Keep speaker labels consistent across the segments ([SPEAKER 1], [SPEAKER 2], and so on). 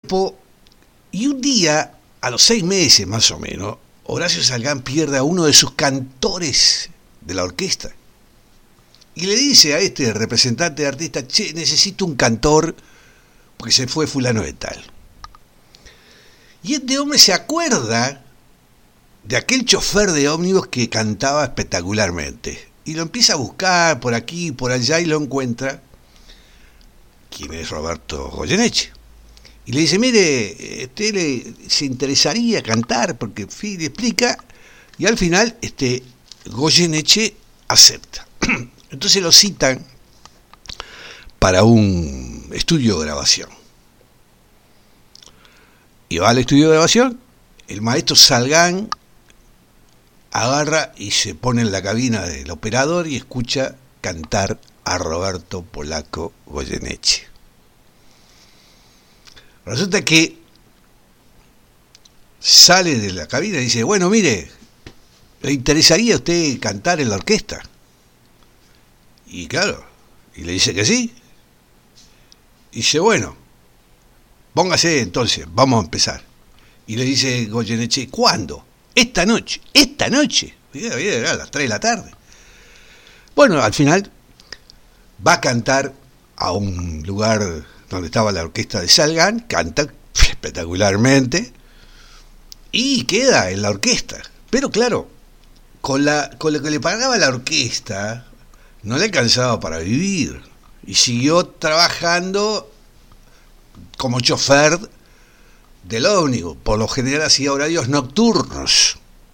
[SPEAKER 1] tiempo, y un día, a los 6 meses más o menos, Horacio Salgán pierde a uno de sus cantores de la orquesta. Y le dice a este representante de artista, che, necesito un cantor porque se fue fulano de tal. Y este hombre se acuerda de aquel chofer de ómnibus que cantaba espectacularmente. Y lo empieza a buscar por aquí y por allá y lo encuentra. ¿Quién es Roberto Goyeneche? Y le dice, mire, usted se interesaría cantar, porque le explica, y al final Goyeneche acepta. Entonces lo citan para un estudio de grabación. Y va al estudio de grabación, el maestro Salgán agarra y se pone en la cabina del operador y escucha cantar a Roberto Polaco Goyeneche. Resulta que sale de la cabina y dice, bueno, mire, ¿le interesaría a usted cantar en la orquesta? Y claro, y le dice que sí. Y dice, bueno, póngase entonces, vamos a empezar. Y le dice Goyeneche, ¿cuándo? Esta noche. Era a las 3 de la tarde. Bueno, al final va a cantar a un lugar donde estaba la orquesta de Salgán, canta espectacularmente y queda en la orquesta. Pero claro, con lo que le pagaba la orquesta no le alcanzaba para vivir y siguió trabajando como chofer del ómnibus. Por lo general hacía horarios nocturnos.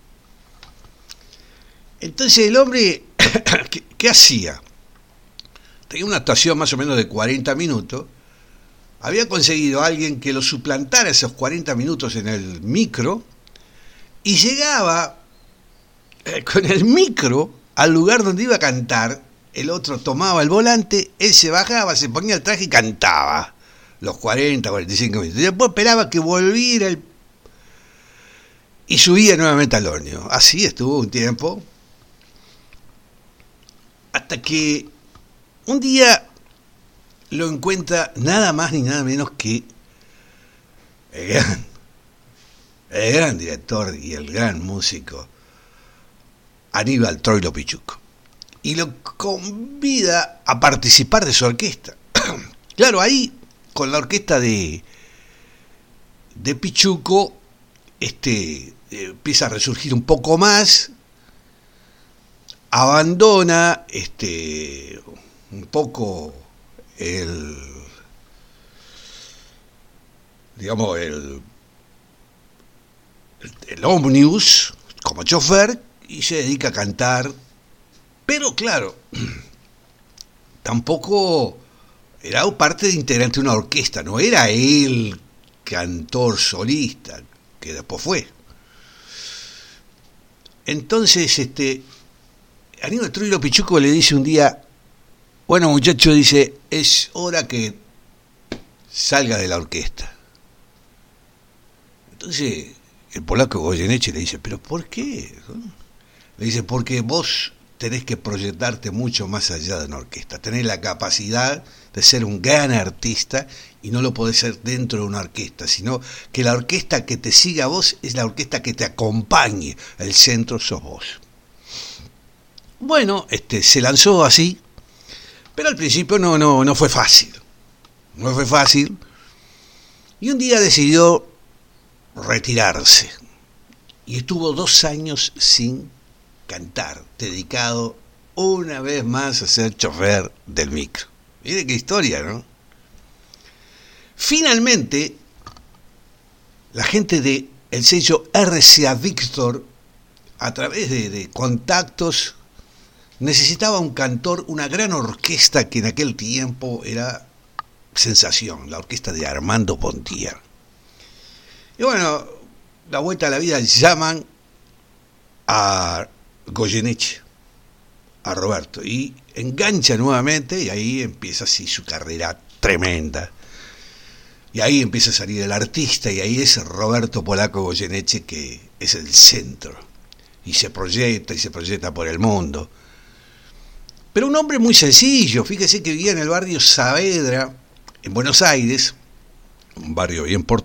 [SPEAKER 1] Entonces el hombre, ¿qué hacía? Tenía una actuación más o menos de 40 minutos. Había conseguido a alguien que lo suplantara esos 40 minutos en el micro y llegaba con el micro al lugar donde iba a cantar. El otro tomaba el volante, él se bajaba, se ponía el traje y cantaba los 40, 45 minutos. Y después esperaba que volviera y subía nuevamente al ómnibus. Así estuvo un tiempo. Hasta que un día lo encuentra nada más ni nada menos que el gran director y el gran músico Aníbal Troilo Pichuco. Y lo convida a participar de su orquesta. Claro, ahí con la orquesta de Pichuco empieza a resurgir un poco más, abandona un poco el ómnibus como chofer y se dedica a cantar. Pero claro, tampoco era parte de integrante de una orquesta, no era él cantor solista, que después fue. Entonces, Aníbal Troilo Pichuco le dice un día, bueno muchacho, dice, es hora que salga de la orquesta. Entonces, el polaco Goyeneche le dice, ¿pero por qué? Le dice, porque vos tenés que proyectarte mucho más allá de una orquesta, tenés la capacidad de ser un gran artista y no lo podés ser dentro de una orquesta, sino que la orquesta que te siga a vos es la orquesta que te acompañe, el centro sos vos. Bueno, se lanzó así, pero al principio no fue fácil, y un día decidió retirarse y estuvo 2 años sin cantar, dedicado una vez más a ser chofer del micro. Mire qué historia, ¿no? Finalmente, la gente del sello RCA Víctor, a través de contactos, necesitaba un cantor, una gran orquesta que en aquel tiempo era sensación, la orquesta de Armando Pontier. Y bueno, la vuelta a la vida llaman a Goyeneche, a Roberto, y engancha nuevamente, y ahí empieza así su carrera tremenda. Y ahí empieza a salir el artista, y ahí es Roberto Polaco Goyeneche, que es el centro, y se proyecta por el mundo. Pero un hombre muy sencillo, fíjese que vivía en el barrio Saavedra, en Buenos Aires, un barrio bien porteño,